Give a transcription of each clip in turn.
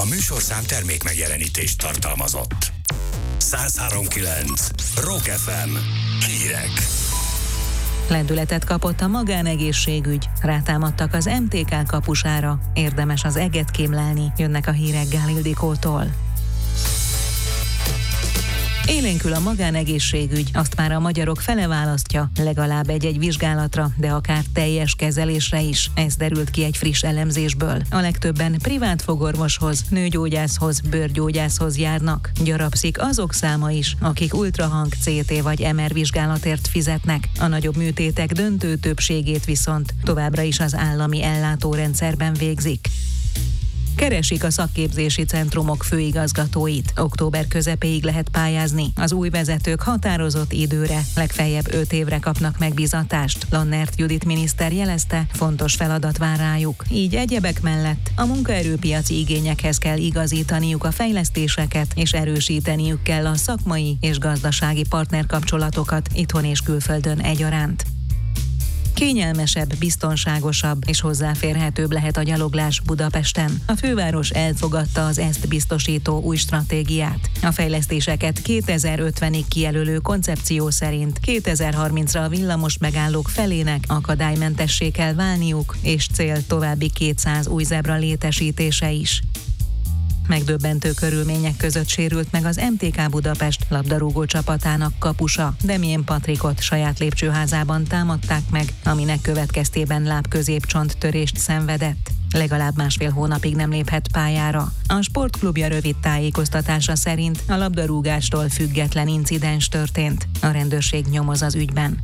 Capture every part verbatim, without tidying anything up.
A műsorszám termék megjelenítést tartalmazott. száz három kilenc Rock ef em. Hírek. Lendületet kapott a magánegészségügy, rátámadtak az em té ká kapusára, érdemes az eget kémlelni, jönnek a hírek Gál Ildikótól. Élénkül a magánegészségügy, azt már a magyarok fele választja, legalább egy-egy vizsgálatra, de akár teljes kezelésre is. Ez derült ki egy friss elemzésből. A legtöbben privát fogorvoshoz, nőgyógyászhoz, bőrgyógyászhoz járnak. Gyarapszik azok száma is, akik ultrahang, cé té vagy em er vizsgálatért fizetnek. A nagyobb műtétek döntő többségét viszont továbbra is az állami ellátórendszerben végzik. Keresik a szakképzési centrumok főigazgatóit. Október közepéig lehet pályázni. Az új vezetők határozott időre, legfeljebb öt évre kapnak megbízatást. Lannert Judit miniszter jelezte, fontos feladat vár rájuk. Így egyebek mellett a munkaerőpiaci igényekhez kell igazítaniuk a fejlesztéseket, és erősíteniük kell a szakmai és gazdasági partnerkapcsolatokat itthon és külföldön egyaránt. Kényelmesebb, biztonságosabb és hozzáférhetőbb lehet a gyaloglás Budapesten. A főváros elfogadta az ezt biztosító új stratégiát. A fejlesztéseket kétezer-ötvenig kijelölő koncepció szerint kétezer-harmincra a villamos megállók felének akadálymentessé kell válniuk, és cél további kétszáz új zebra létesítése is. Megdöbbentő körülmények között sérült meg az em té ká Budapest labdarúgó csapatának kapusa. Demjén Patrikot saját lépcsőházában támadták meg, aminek következtében lábközépcsont törést szenvedett. Legalább másfél hónapig nem léphet pályára. A sportklubja rövid tájékoztatása szerint a labdarúgástól független incidens történt. A rendőrség nyomoz az ügyben.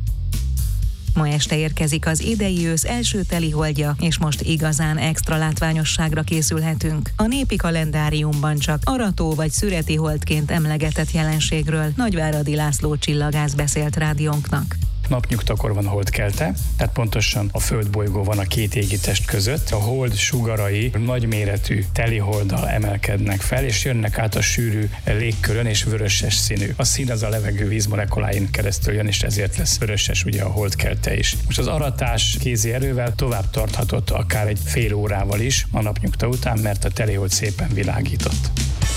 Ma este érkezik az idei ősz első teliholdja, és most igazán extra látványosságra készülhetünk. A népi kalendáriumban csak arató vagy szüreti holdként emlegetett jelenségről Nagyváradi László csillagász beszélt rádiónknak. Napnyugtakor van a holdkelte, tehát pontosan a földbolygó van a két égitest között. A hold sugarai nagyméretű teliholddal emelkednek fel, és jönnek át a sűrű légkörön, és vöröses színű. A szín az a levegő vízmolekuláin keresztül jön, és ezért lesz vöröses ugye a holdkelte is. Most az aratás kézi erővel tovább tarthatott akár egy fél órával is a napnyugta után, mert a telihold szépen világított.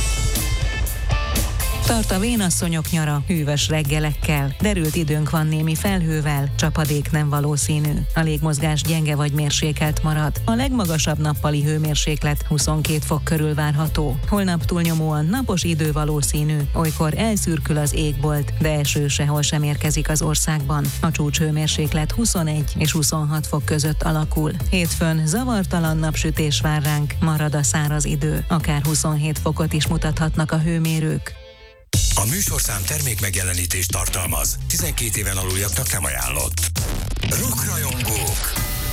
Tart a vénasszonyok nyara hűvös reggelekkel. Derült időnk van némi felhővel, csapadék nem valószínű. A légmozgás gyenge vagy mérsékelt marad. A legmagasabb nappali hőmérséklet huszonkét fok körül várható. Holnap túlnyomóan napos idő valószínű, olykor elszürkül az égbolt, de eső sehol sem érkezik az országban. A csúcshőmérséklet huszonegy és huszonhat fok között alakul. Hétfőn zavartalan napsütés vár ránk, marad a száraz idő. Akár huszonhét fokot is mutathatnak a hőmérők. A műsorszám termék megjelenítést tartalmaz. tizenkét éven aluljaknak nem ajánlott. Rock rajongók!